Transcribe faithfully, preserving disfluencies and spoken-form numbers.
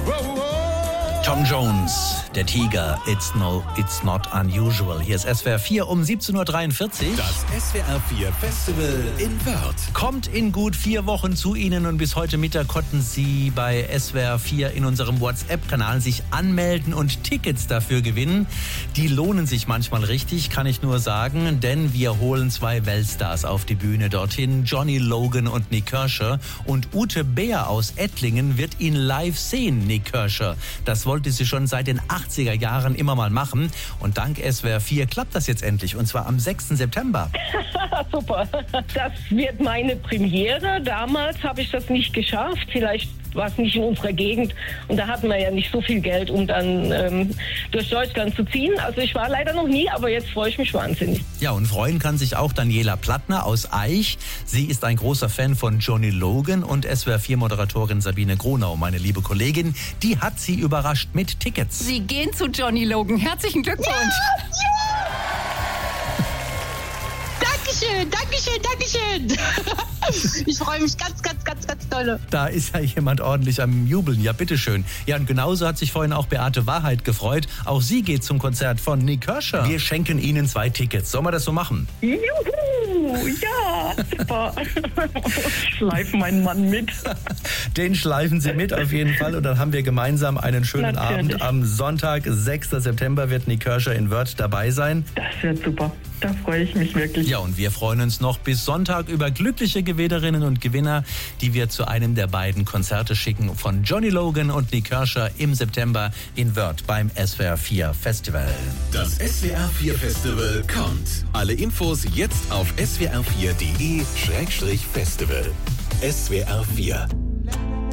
Tom Jones, der Tiger, it's no, it's not unusual. Hier ist S W R vier um siebzehn Uhr dreiundvierzig. Das S W R vier Festival in Wörth Kommt in gut vier Wochen zu Ihnen und bis heute Mittag konnten Sie bei S W R vier in unserem WhatsApp-Kanal sich anmelden und Tickets dafür gewinnen. Die lohnen sich manchmal richtig, kann ich nur sagen, denn wir holen zwei Weltstars auf die Bühne dorthin. Johnny Logan und Nik Kershaw. Und Ute Beer aus Ettlingen wird ihn live sehen, Nik Kershaw. Das wollte sie schon seit den achtziger Jahren immer mal machen. Und dank S W R vier klappt das jetzt endlich. Und zwar am sechsten September. Super. Das wird meine Premiere. Damals habe ich das nicht geschafft. Vielleicht war es nicht in unserer Gegend. Und da hatten wir ja nicht so viel Geld, um dann ähm, durch Deutschland zu ziehen. Also ich war leider noch nie, aber jetzt freue ich mich wahnsinnig. Ja, und freuen kann sich auch Daniela Plattner aus Aich. Sie ist ein großer Fan von Johnny Logan und S W R vier Moderatorin Sabine Gronau, meine liebe Kollegin, die hat sie überrascht mit Tickets. Sie gehen zu Johnny Logan. Herzlichen Glückwunsch. Ja, ja. Dankeschön, Dankeschön, Dankeschön. Ich freue mich ganz, ganz, ganz, ganz doll. Da ist ja jemand ordentlich am Jubeln. Ja, bitteschön. Ja, und genauso hat sich vorhin auch Beate Wahrheit gefreut. Auch sie geht zum Konzert von Nik Kershaw. Wir schenken Ihnen zwei Tickets. Sollen wir das so machen? Juhu, ja, super. Schleif meinen Mann mit. Den schleifen Sie mit auf jeden Fall. Und dann haben wir gemeinsam einen schönen Natürlich. Abend. Am Sonntag, sechsten September, wird Nik Kershaw in Wörth dabei sein. Das wird super. Da freue ich mich wirklich. Ja, und wir freuen uns noch bis Sonntag über glückliche Gewinnerinnen und Gewinner, die wir zu einem der beiden Konzerte schicken von Johnny Logan und Nik Kershaw im September in Wörth beim S W R vier Festival. Das S W R vier Festival kommt. Alle Infos jetzt auf s w r vier punkt d e Schrägstrich Festival. S W R vier